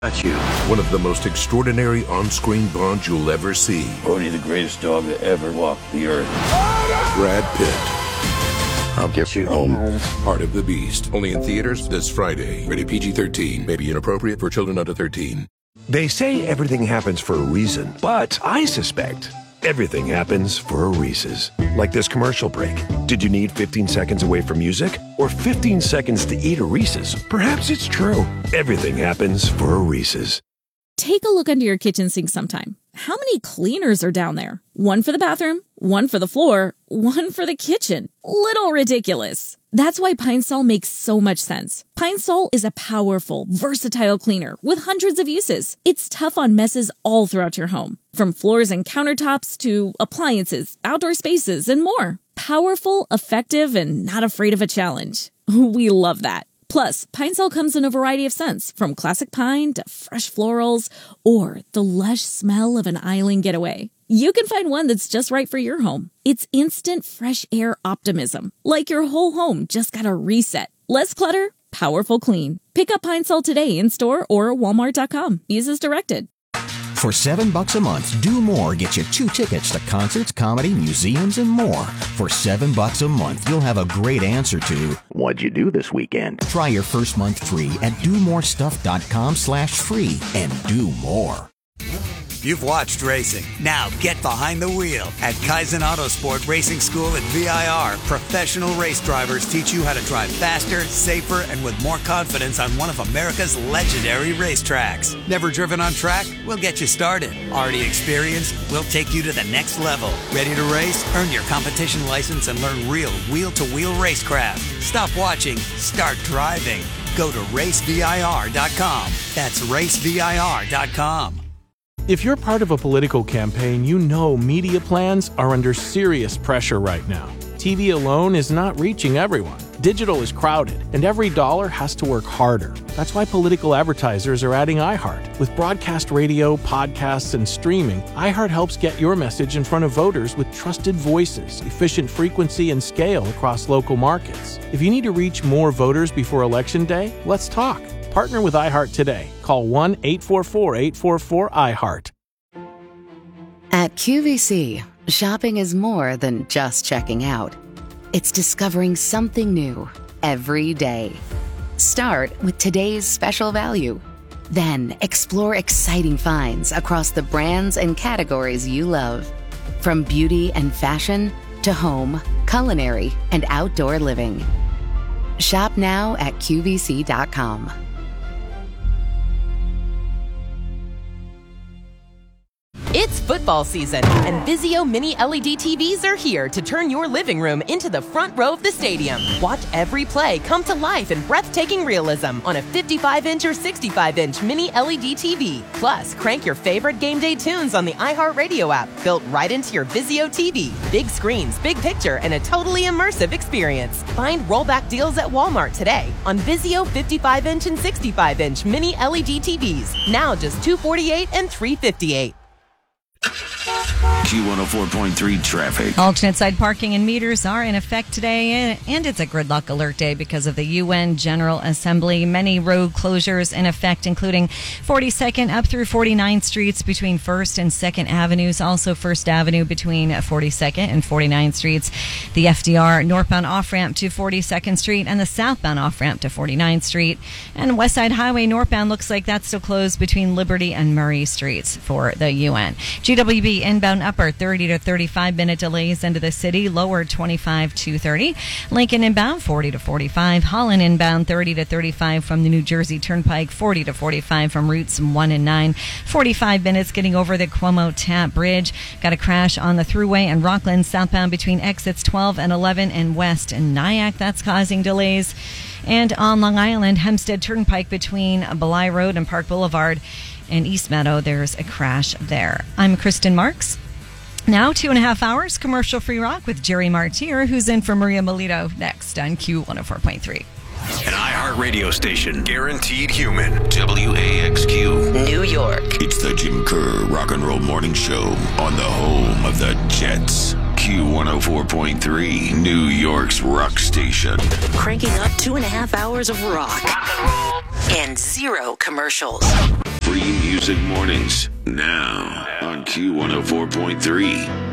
That's you. One of the most extraordinary on-screen Bonds you'll ever see. Only the greatest dog that ever walked the earth. Brad Pitt. I'll get you home. Heart of the Beast. Only in theaters this Friday. Rated PG-13. May be inappropriate for children under 13. They say everything happens for a reason, but I suspect everything happens for a Reese's. Like this commercial break. Did you need 15 seconds away from music? Or 15 seconds to eat a Reese's? Perhaps it's true. Everything happens for a Reese's. Take a look under your kitchen sink sometime. How many cleaners are down there? One for the bathroom, one for the floor, one for the kitchen. Little ridiculous. That's why Pine Sol makes so much sense. Pine Sol is a powerful, versatile cleaner with hundreds of uses. It's tough on messes all throughout your home, from floors and countertops to appliances, outdoor spaces, and more. Powerful, effective, and not afraid of a challenge. We love that. Plus, Pine Sol comes in a variety of scents, from classic pine to fresh florals or the lush smell of an island getaway. You can find one that's just right for your home. It's instant fresh air optimism, like your whole home just got a reset. Less clutter, powerful clean. Pick up Pine Sol today in store or walmart.com. Use as directed. For $7 a month, Do More gets you 2 tickets to concerts, comedy, museums, and more. For $7 a month, you'll have a great answer to, What'd you do this weekend? try your first month free at domorestuff.com/free and do more. You've watched racing. Now get behind the wheel. At Kaizen Autosport Racing School at VIR, professional race drivers teach you how to drive faster, safer, and with more confidence on one of America's legendary racetracks. Never driven on track? We'll get you started. Already experienced? We'll take you to the next level. Ready to race? Earn your competition license and learn real wheel-to-wheel racecraft. Stop watching. Start driving. Go to racevir.com. That's racevir.com. If you're part of a political campaign, you know media plans are under serious pressure right now. TV alone is not reaching everyone. Digital is crowded, and every dollar has to work harder. That's why political advertisers are adding iHeart. With broadcast radio, podcasts, and streaming, iHeart helps get your message in front of voters with trusted voices, efficient frequency, and scale across local markets. If you need to reach more voters before Election Day, let's talk. Partner with iHeart today. Call 1-844-844-iHeart. At QVC, shopping is more than just checking out. It's discovering something new every day. Start with today's special value. Then explore exciting finds across the brands and categories you love. From beauty and fashion to home, culinary, and outdoor living. Shop now at QVC.com. It's football season, and Vizio Mini LED TVs are here to turn your living room into the front row of the stadium. Watch every play come to life in breathtaking realism on a 55-inch or 65-inch Mini LED TV. Plus, crank your favorite game day tunes on the iHeartRadio app, built right into your Vizio TV. Big screens, big picture, and a totally immersive experience. Find rollback deals at Walmart today on Vizio 55-inch and 65-inch Mini LED TVs. Now just $248 and $358. Q104.3 traffic. Alternate side parking and meters are in effect today, and it's a gridlock alert day because of the UN General Assembly. Many road closures in effect, including 42nd up through 49th Streets between 1st and 2nd Avenues. Also 1st Avenue between 42nd and 49th Streets. The FDR northbound off-ramp to 42nd Street and the southbound off-ramp to 49th Street. And West Side Highway northbound looks like that's still closed between Liberty and Murray Streets for the UN. GWB inbound upper 30 to 35 minute delays into the city, lower 25 to 30. Lincoln inbound 40 to 45. Holland inbound 30 to 35 from the New Jersey Turnpike, 40 to 45 from routes 1 and 9. 45 minutes getting over the Cuomo Tap Bridge. Got a crash on the Thruway and Rockland southbound between exits 12 and 11 and west and Nyack. That's causing delays. And on Long Island, Hempstead Turnpike between Belay Road and Park Boulevard and East Meadow, there's a crash there. I'm Kristen Marks. Now, 2.5 hours, commercial-free rock with Jerry Martyr, who's in for Maria Melito next on Q104.3. An iHeart radio station, guaranteed human. WAXQ, New York. It's the Jim Kerr Rock and Roll Morning Show on the home of the Jets. Q104.3, New York's rock station. Cranking up 2.5 hours of rock and 0 commercials. Free Music Mornings, now on Q104.3.